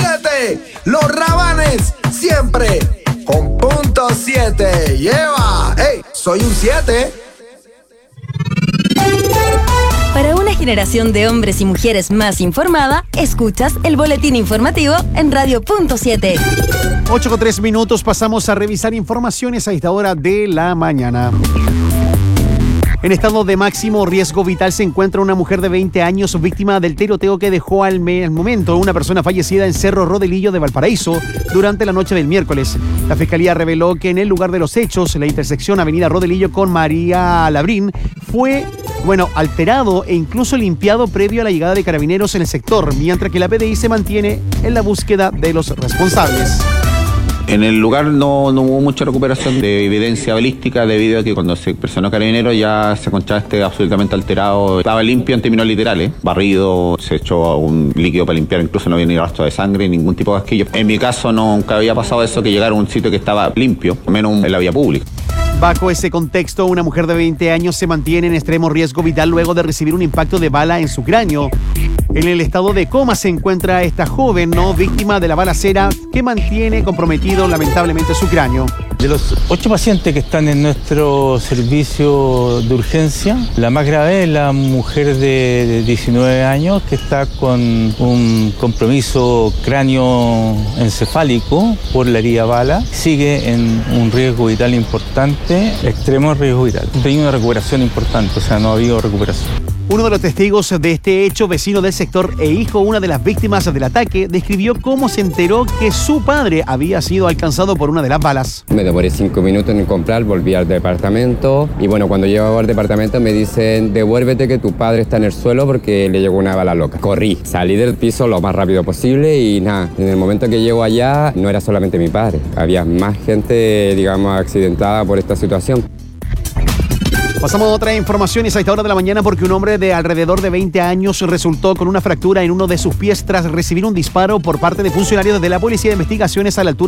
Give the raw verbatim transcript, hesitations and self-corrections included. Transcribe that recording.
siete. Los Rabanes siempre con punto siete. Lleva, hey, soy un siete. Para una generación de hombres y mujeres más informada, escuchas el boletín informativo en Radio Punto siete. ocho con tres minutos, pasamos a revisar informaciones a esta hora de la mañana. En estado de máximo riesgo vital se encuentra una mujer de veinte años víctima del tiroteo que dejó al, me- al momento una persona fallecida en Cerro Rodelillo de Valparaíso durante la noche del miércoles. La fiscalía reveló que en el lugar de los hechos, la intersección Avenida Rodelillo con María Labrín, fue, bueno, alterado e incluso limpiado previo a la llegada de carabineros en el sector, mientras que la P D I se mantiene en la búsqueda de los responsables. En el lugar no, no hubo mucha recuperación de evidencia balística debido a que cuando se personó Carabinero ya se encontraba este absolutamente alterado. Estaba limpio en términos literales, barrido, se echó un líquido para limpiar, incluso no había ni rastro de sangre, ningún tipo de casquillo. En mi caso nunca había pasado eso, que llegara a un sitio que estaba limpio, menos en la vía pública. Bajo ese contexto, una mujer de veinte años se mantiene en extremo riesgo vital luego de recibir un impacto de bala en su cráneo. En el estado de coma se encuentra esta joven, ¿no?, víctima de la balacera que mantiene comprometido lamentablemente su cráneo. De los ocho pacientes que están en nuestro servicio de urgencia, la más grave es la mujer de diecinueve años que está con un compromiso cráneo-encefálico por la herida bala. Sigue en un riesgo vital importante, extremo riesgo vital. Tiene una recuperación importante, o sea, no ha habido recuperación. Uno de los testigos de este hecho, vecino del sector e hijo de una de las víctimas del ataque, describió cómo se enteró que su padre había sido alcanzado por una de las balas. Me demoré cinco minutos en comprar, volví al departamento y bueno, cuando llego al departamento me dicen devuélvete que tu padre está en el suelo porque le llegó una bala loca. Corrí, salí del piso lo más rápido posible y nada, en el momento que llego allá no era solamente mi padre, había más gente, digamos, accidentada por esta situación. Pasamos a otras informaciones a esta hora de la mañana porque un hombre de alrededor de veinte años resultó con una fractura en uno de sus pies tras recibir un disparo por parte de funcionarios de la Policía de Investigaciones a la altura